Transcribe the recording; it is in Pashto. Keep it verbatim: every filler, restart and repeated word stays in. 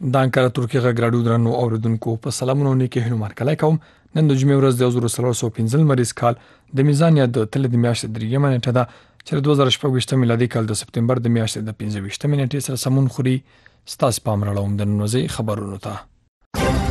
د انکاره ترکیه غږ راډیو درنو اوریدونکو په سلامونه او نیکې هیلو هرکلی کوم. نن د جمعې ورځ د یو زر څلور سوه پنځه لمریز کال د میزان یا د تلې د میاشتې درېیمه نیټه ده چې د دوه زره شپږ ویشتم میلادي کال د سپتمبر د میاشتې د پنځه ویشتمې نیټې سره سمون خوري. ستاسو پام راړوم د نن ورځې خبرونو ته.